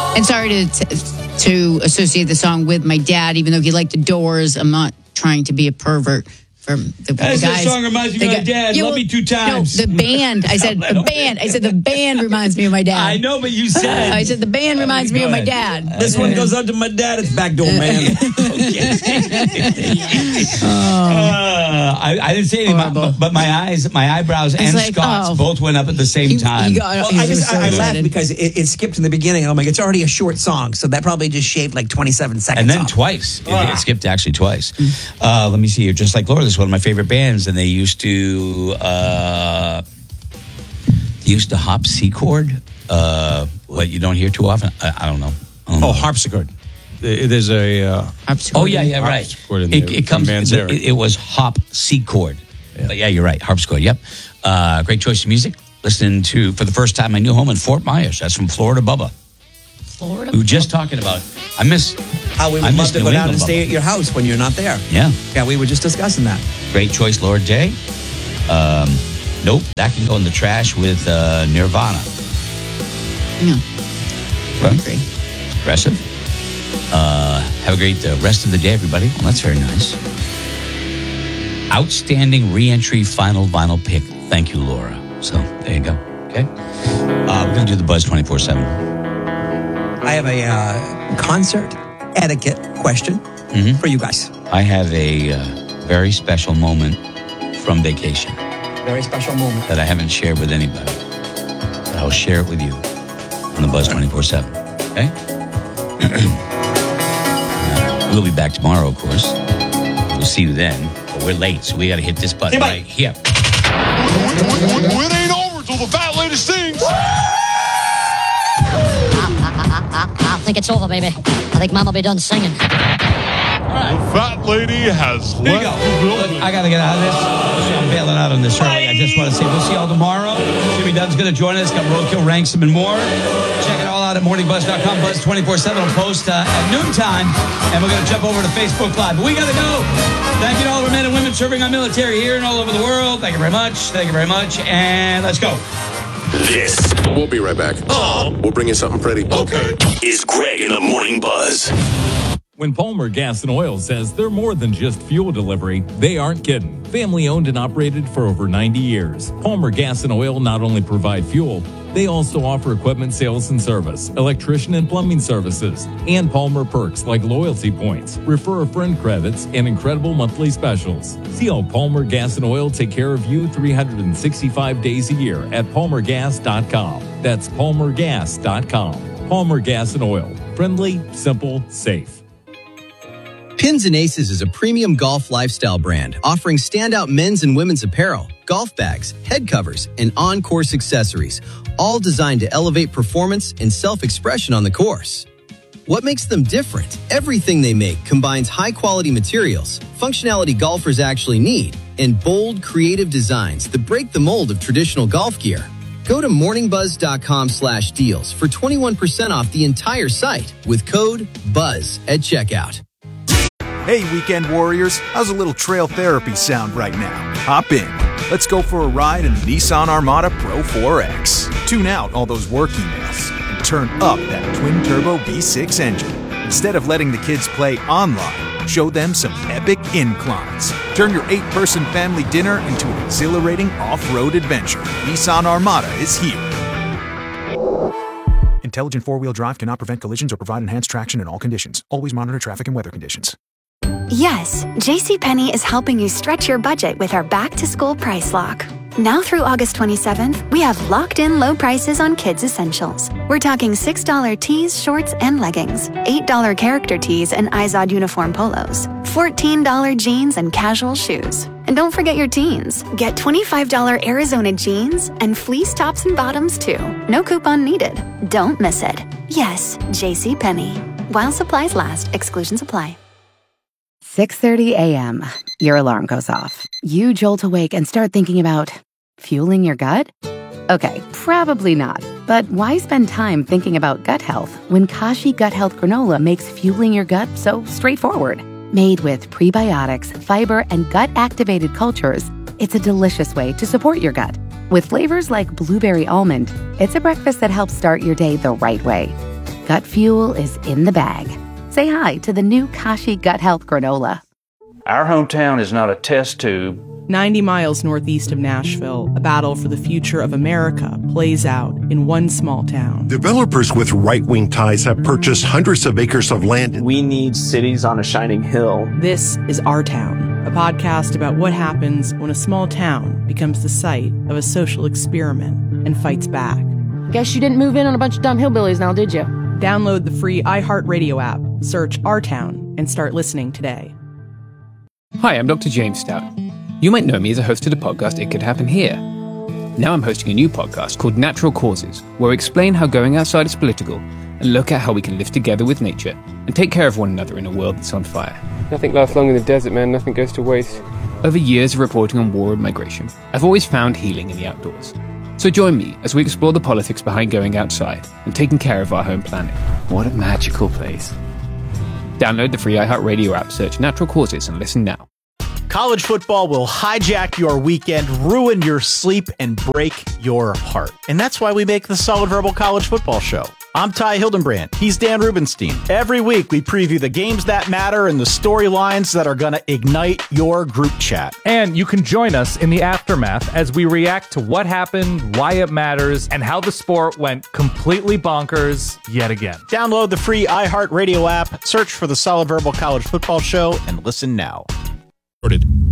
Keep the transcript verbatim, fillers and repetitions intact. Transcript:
And sorry to to associate the song with my dad, even though he liked the Doors. I'm not trying to be a pervert. From the, the guys. That song reminds me of my dad. Yeah, Love well, me two times. No, the band. I said the band. I said the band reminds me of my dad. I know, but you said. I said the band reminds me of my dad. This one goes out to my dad. It's Backdoor Man. uh, I, I didn't say anything, but, but my eyes, my eyebrows, and like, Scott's oh. both went up at the same He- time. he got- Well, he I was just so I, I laughed excited. because it, it skipped in the beginning. I'm like, it's already a short song, so that probably just shaved like twenty-seven seconds. And then off. twice. It, Ah. it skipped actually twice. Uh, let me see here. Just Like Laura, this is one of my favorite bands, and they used to uh, they used to hop C chord, uh, what you don't hear too often. I, I don't know. I don't know. Oh, harpsichord. There's a. Uh, Oh yeah, yeah, right. harpsichord in It, the- it comes. from It, Manzarek. it was hop C chord. Yeah. But yeah, you're right. Harpsichord. Yep. Uh, great choice of music. Listening to for the first time my new home in Fort Myers. That's from Florida Bubba. Florida. We were just talking about. I miss. How we I would miss love to New go down England, and stay Bubba. at your house when you're not there. Yeah. Yeah, we were just discussing that. Great choice, Lord J. Um, nope, that can go in the trash with uh, Nirvana. Yeah. Right? Agree. Aggressive. Uh, have a great uh, rest of the day, everybody. Well, that's very nice. Outstanding re-entry final vinyl pick. Thank you, Laura. So there you go. Okay. Uh, we're going to do the Buzz twenty-four seven. I have a uh, concert etiquette question Mhm. for you guys. I have a uh, very special moment from vacation Very special moment. that I haven't shared with anybody. But I'll share it with you on the Buzz twenty-four seven. Okay? We'll be back tomorrow, of course. We'll see you then. But we're late, so we got to hit this button right here. It ain't over till the fat lady sings. I think it's over, baby. I think Mom will be done singing. The fat lady has Here you left go. the Look, building. I got to get out of this. So I'm bailing out on this early. I just want to say we'll see y'all tomorrow. Jimmy Dunn's going to join us. Got Roadkill, Ransom, and more. Check it all out at morning buzz dot com. Buzz twenty-four seven will post uh, at noontime. And we're going to jump over to Facebook Live. But we got to go. Thank you to all of our men and women serving our military here and all over the world. Thank you very much. Thank you very much. And let's go. This. We'll be right back. We'll bring you something pretty. Okay. Is Greg in the Morning Buzz. When Palmer Gas and Oil says they're more than just fuel delivery, they aren't kidding. Family owned and operated for over ninety years. Palmer Gas and Oil not only provide fuel, they also offer equipment sales and service, electrician and plumbing services, and Palmer perks like loyalty points, refer a friend credits, and incredible monthly specials. See how Palmer Gas and Oil take care of you three hundred sixty-five days a year at palmer gas dot com. That's palmer gas dot com. Palmer Gas and Oil. Friendly, simple, safe. Pins and Aces is a premium golf lifestyle brand offering standout men's and women's apparel, golf bags, head covers, and on-course accessories, all designed to elevate performance and self-expression on the course. What makes them different? Everything they make combines high-quality materials, functionality golfers actually need, and bold, creative designs that break the mold of traditional golf gear. Go to morning buzz dot com slash deals for twenty-one percent off the entire site with code BUZZ at checkout. Hey, Weekend Warriors, how's a little trail therapy sound right now? Hop in. Let's go for a ride in the Nissan Armada Pro four X. Tune out all those work emails and turn up that twin-turbo V six engine. Instead of letting the kids play online, show them some epic inclines. Turn your eight-person family dinner into an exhilarating off-road adventure. Nissan Armada is here. Intelligent four-wheel drive cannot prevent collisions or provide enhanced traction in all conditions. Always monitor traffic and weather conditions. Yes, JCPenney is helping you stretch your budget with our back-to-school price lock. Now through August twenty-seventh, we have locked-in low prices on kids' essentials. We're talking six dollars tees, shorts, and leggings, eight dollars character tees and Izod uniform polos, fourteen dollars jeans and casual shoes. And don't forget your teens. Get twenty-five dollars Arizona jeans and fleece tops and bottoms, too. No coupon needed. Don't miss it. Yes, JCPenney. While supplies last, exclusions apply. six thirty a.m. Your alarm goes off. You jolt awake and start thinking about fueling your gut? Okay, probably not. But why spend time thinking about gut health when Kashi Gut Health Granola makes fueling your gut so straightforward? Made with prebiotics, fiber, and gut-activated cultures, it's a delicious way to support your gut. With flavors like blueberry almond, it's a breakfast that helps start your day the right way. gut fuel is in the bag. Say hi to the new Kashi Gut Health Granola. Our hometown is not a test tube. ninety miles northeast of Nashville, a battle for the future of America plays out in one small town. Developers with right-wing ties have purchased hundreds of acres of land. We need cities on a shining hill. This is Our Town, a podcast about what happens when a small town becomes the site of a social experiment and fights back. Guess you didn't move in on a bunch of dumb hillbillies now, did you? Download the free iHeartRadio app, search Our Town, and start listening today. Hi, I'm Doctor James Stout. You might know me as a host of the podcast It Could Happen Here. Now I'm hosting a new podcast called Natural Causes, where we explain how going outside is political and look at how we can live together with nature and take care of one another in a world that's on fire. Nothing lasts long in the desert, man. Nothing goes to waste. Over years of reporting on war and migration, I've always found healing in the outdoors. So join me as we explore the politics behind going outside and taking care of our home planet. What a magical place. Download the free iHeartRadio app, search Natural Causes, and listen now. College football will hijack your weekend, ruin your sleep, and break your heart. And that's why we make the Solid Verbal College Football Show. I'm Ty Hildenbrand. He's Dan Rubenstein. Every week, we preview the games that matter and the storylines that are going to ignite your group chat. And you can join us in the aftermath as we react to what happened, why it matters, and how the sport went completely bonkers yet again. Download the free iHeartRadio app, search for the Solid Verbal College Football Show, and listen now.